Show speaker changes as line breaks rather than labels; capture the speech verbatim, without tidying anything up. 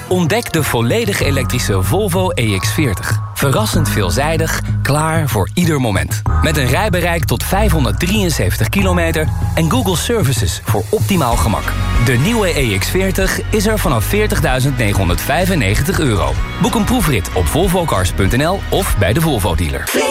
Ontdek de volledig elektrische Volvo E X veertig. Verrassend veelzijdig, klaar voor ieder moment. Met een rijbereik tot vijfhonderddrieënzeventig kilometer en Google Services voor optimaal gemak. De nieuwe E X veertig is er vanaf veertigduizend negenhonderdvijfennegentig euro. Boek een proefrit op volvocars punt n l of bij de Volvo dealer.